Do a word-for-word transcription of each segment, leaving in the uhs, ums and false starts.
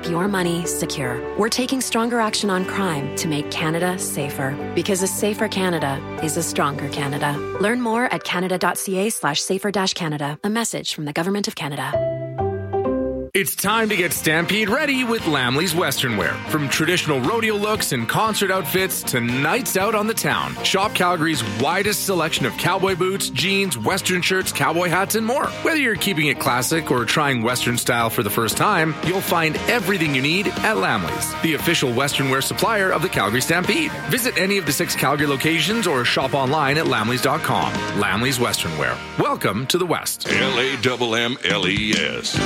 keep your money secure. We're taking stronger action on crime to make Canada safer. Because a safer Canada is a stronger Canada. Learn more at canada.ca slash safer dash Canada. A message from the Government of Canada. It's time to get Stampede ready with Lamley's Western Wear. From traditional rodeo looks and concert outfits to nights out on the town. Shop Calgary's widest selection of cowboy boots, jeans, Western shirts, cowboy hats, and more. Whether you're keeping it classic or trying Western style for the first time, you'll find everything you need at Lamley's, the official Western wear supplier of the Calgary Stampede. Visit any of the six Calgary locations or shop online at lamleys dot com. Lamley's Western Wear. Welcome to the West. L A M M L E S.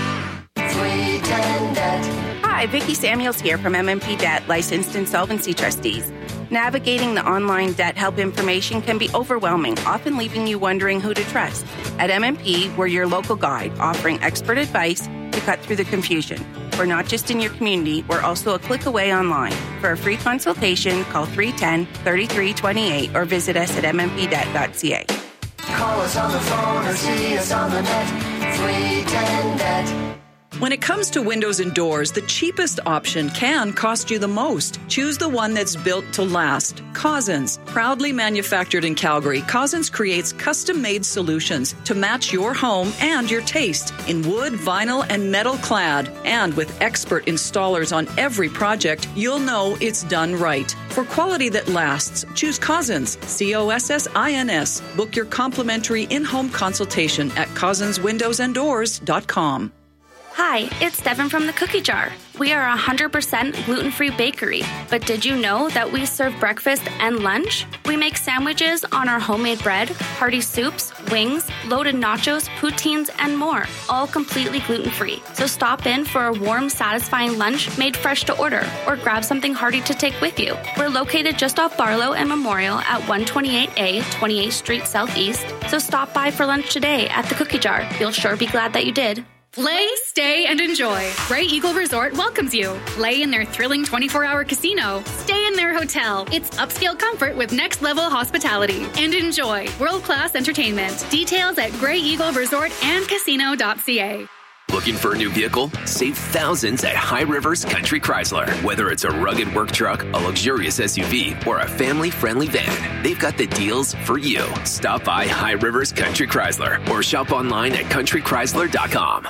Hi, Vicki Samuels here from M M P Debt, licensed insolvency trustees. Navigating the online debt help information can be overwhelming, often leaving you wondering who to trust. At M M P, we're your local guide, offering expert advice to cut through the confusion. We're not just in your community, we're also a click away online. For a free consultation, call three one zero, three three two eight or visit us at m m p debt dot c a. Call us on the phone or see us on the net, three one zero debt. When it comes to windows and doors, the cheapest option can cost you the most. Choose the one that's built to last. Cousins. Proudly manufactured in Calgary, Cousins creates custom-made solutions to match your home and your taste in wood, vinyl, and metal clad. And with expert installers on every project, you'll know it's done right. For quality that lasts, choose Cousins. C O S S I N S. Book your complimentary in-home consultation at cousins windows and doors dot com. Hi, it's Devin from the Cookie Jar. We are a one hundred percent gluten-free bakery, but did you know that we serve breakfast and lunch? We make sandwiches on our homemade bread, hearty soups, wings, loaded nachos, poutines, and more, all completely gluten-free. So stop in for a warm, satisfying lunch made fresh to order, or grab something hearty to take with you. We're located just off Barlow and Memorial at one twenty-eight A, twenty-eighth Street Southeast, so stop by for lunch today at the Cookie Jar. You'll sure be glad that you did. Play, stay, and enjoy. Grey Eagle Resort welcomes you. Play in their thrilling twenty-four hour casino. Stay in their hotel. It's upscale comfort with next-level hospitality. And enjoy world-class entertainment. Details at grey eagle resort and casino dot c a. Looking for a new vehicle? Save thousands at High Rivers Country Chrysler. Whether it's a rugged work truck, a luxurious S U V, or a family-friendly van, they've got the deals for you. Stop by High Rivers Country Chrysler or shop online at country chrysler dot com.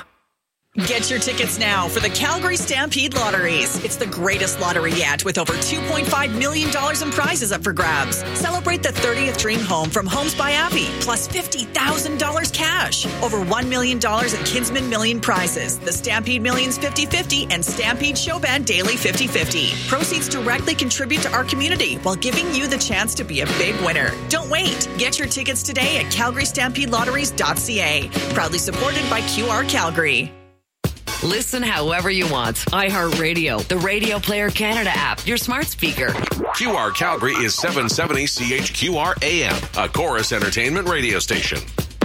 Get your tickets now for the Calgary Stampede Lotteries. It's the greatest lottery yet, with over two point five million dollars in prizes up for grabs. Celebrate the thirtieth dream home from Homes by Abbey, plus fifty thousand dollars cash. Over one million dollars in Kinsman Million prizes, the Stampede Millions fifty fifty and Stampede Showband Daily fifty fifty. Proceeds directly contribute to our community while giving you the chance to be a big winner. Don't wait. Get your tickets today at calgary stampede lotteries dot c a. Proudly supported by Q R Calgary. Listen however you want. iHeartRadio, the Radio Player Canada app, your smart speaker. Q R Calgary is seven seventy C H Q R A M, a Chorus Entertainment radio station.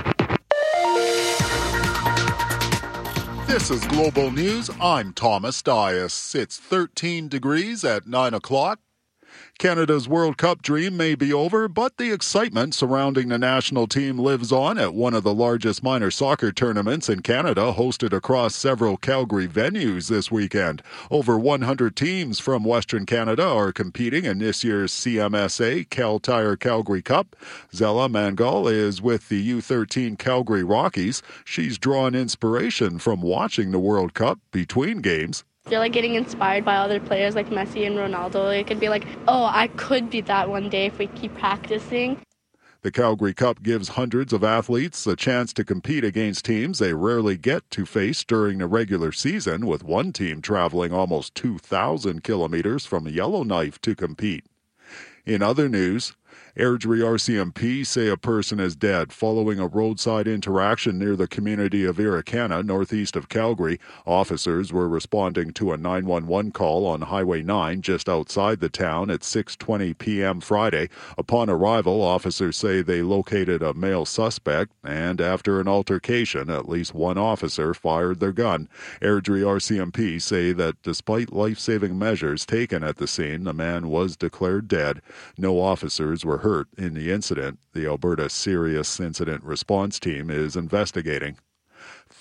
This is Global News. I'm Thomas Dias. It's thirteen degrees at nine o'clock. Canada's World Cup dream may be over, but the excitement surrounding the national team lives on at one of the largest minor soccer tournaments in Canada, hosted across several Calgary venues this weekend. Over one hundred teams from Western Canada are competing in this year's C M S A Cal Tire Calgary Cup. Zella Mangal is with the U thirteen Calgary Rockies. She's drawn inspiration from watching the World Cup between games. I feel like getting inspired by other players like Messi and Ronaldo. It could be like, oh, I could be that one day if we keep practicing. The Calgary Cup gives hundreds of athletes a chance to compete against teams they rarely get to face during the regular season, with one team traveling almost two thousand kilometers from Yellowknife to compete. In other news, Airdrie R C M P say a person is dead following a roadside interaction near the community of Irricana, northeast of Calgary. Officers were responding to a nine one one call on Highway nine just outside the town at six twenty p.m. Friday. Upon arrival, officers say they located a male suspect, and after an altercation, at least one officer fired their gun. Airdrie R C M P say that despite life-saving measures taken at the scene, the man was declared dead. No officers were hurt in the incident. The Alberta Serious Incident Response Team is investigating.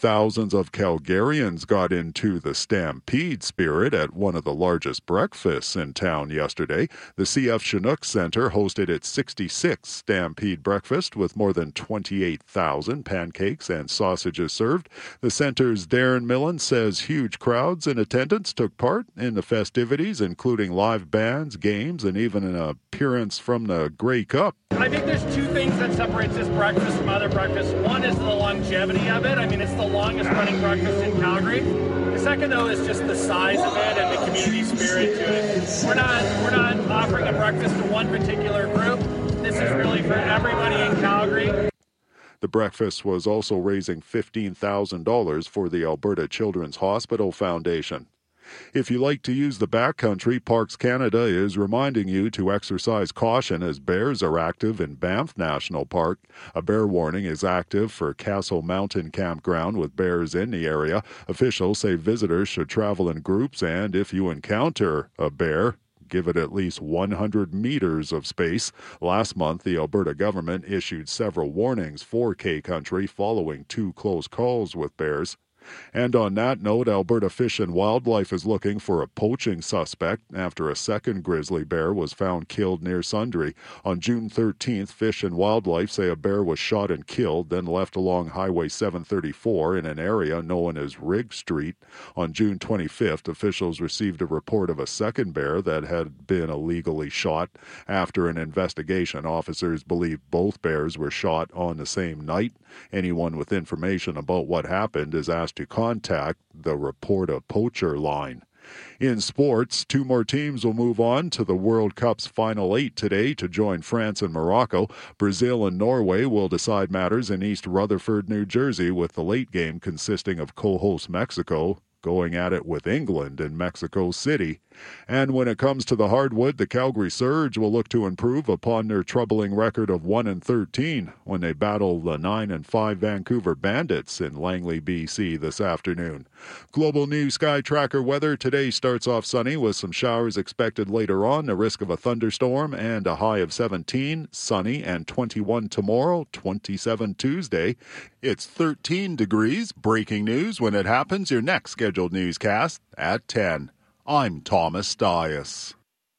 Thousands of Calgarians got into the Stampede spirit at one of the largest breakfasts in town yesterday. The C F Chinook Centre hosted its sixty-sixth Stampede breakfast with more than twenty-eight thousand pancakes and sausages served. The centre's Darren Millen says huge crowds in attendance took part in the festivities, including live bands, games, and even an appearance from the Grey Cup. I think there's two things that separates this breakfast from other breakfasts. One is the longevity of it. I mean, it's the longest running breakfast in Calgary. The second, though, is just the size of it and the community spirit to it. We're not we're not offering a breakfast to one particular group. This is really for everybody in Calgary. The breakfast was also raising fifteen thousand dollars for the Alberta Children's Hospital Foundation. If you like to use the backcountry, Parks Canada is reminding you to exercise caution as bears are active in Banff National Park. A bear warning is active for Castle Mountain Campground with bears in the area. Officials say visitors should travel in groups, and if you encounter a bear, give it at least one hundred meters of space. Last month, the Alberta government issued several warnings for K-Country following two close calls with bears. And on that note, Alberta Fish and Wildlife is looking for a poaching suspect after a second grizzly bear was found killed near Sundre. On June thirteenth, Fish and Wildlife say a bear was shot and killed, then left along Highway seven thirty-four in an area known as Rigg Street. On June twenty-fifth, officials received a report of a second bear that had been illegally shot. After an investigation, officers believe both bears were shot on the same night. Anyone with information about what happened is asked to contact the Report a Poacher line. In sports, two more teams will move on to the World Cup's final eight today to join France and Morocco. Brazil and Norway will decide matters in East Rutherford, New Jersey, with the late game consisting of co-host Mexico going at it with England in Mexico City. And when it comes to the hardwood, the Calgary Surge will look to improve upon their troubling record of one and thirteen when they battle the nine and five Vancouver Bandits in Langley, B C this afternoon. Global News Sky Tracker weather today starts off sunny with some showers expected later on, the risk of a thunderstorm, and a high of seventeen, sunny, and twenty-one tomorrow, twenty-seven Tuesday. It's thirteen degrees. Breaking news when it happens. Your next scheduled newscast at ten. I'm Thomas Dias.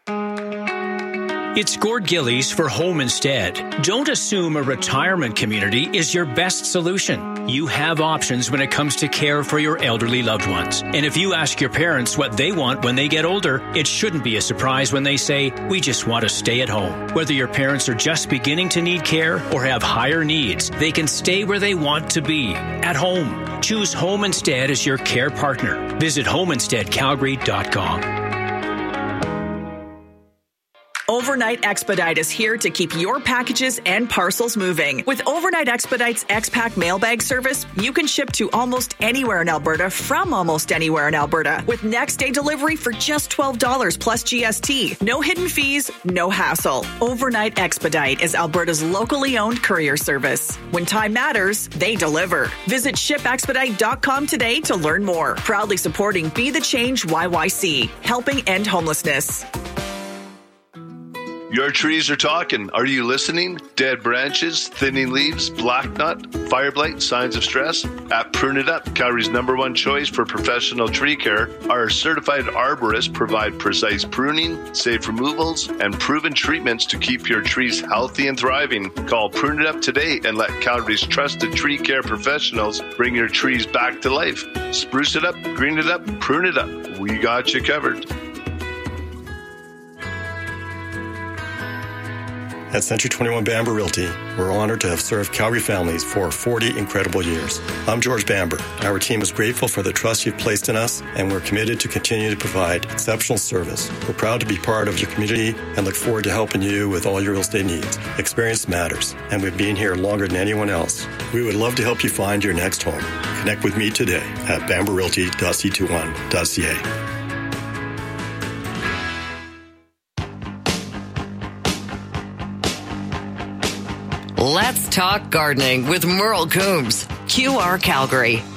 It's Gord Gillies for Home Instead. Don't assume a retirement community is your best solution. You have options when it comes to care for your elderly loved ones. And if you ask your parents what they want when they get older, it shouldn't be a surprise when they say, we just want to stay at home. Whether your parents are just beginning to need care or have higher needs, they can stay where they want to be, at home. Choose Home Instead as your care partner. Visit home instead calgary dot com. Overnight Expedite is here to keep your packages and parcels moving. With Overnight Expedite's X-Pack mailbag service, you can ship to almost anywhere in Alberta from almost anywhere in Alberta with next day delivery for just twelve dollars plus G S T. No hidden fees, no hassle. Overnight Expedite is Alberta's locally owned courier service. When time matters, they deliver. Visit ship expedite dot com today to learn more. Proudly supporting Be the Change Y Y C, helping end homelessness. Your trees are talking. Are you listening? Dead branches, thinning leaves, black knot, fire blight, signs of stress? At Prune It Up, Calgary's number one choice for professional tree care, our certified arborists provide precise pruning, safe removals, and proven treatments to keep your trees healthy and thriving. Call Prune It Up today and let Calgary's trusted tree care professionals bring your trees back to life. Spruce it up, green it up, prune it up. We got you covered. At Century twenty-one Bamber Realty, we're honored to have served Calgary families for forty incredible years. I'm George Bamber. Our team is grateful for the trust you've placed in us, and we're committed to continue to provide exceptional service. We're proud to be part of your community and look forward to helping you with all your real estate needs. Experience matters, and we've been here longer than anyone else. We would love to help you find your next home. Connect with me today at bamber realty dot c twenty-one dot c a. Let's talk gardening with Merle Coombs, Q R Calgary.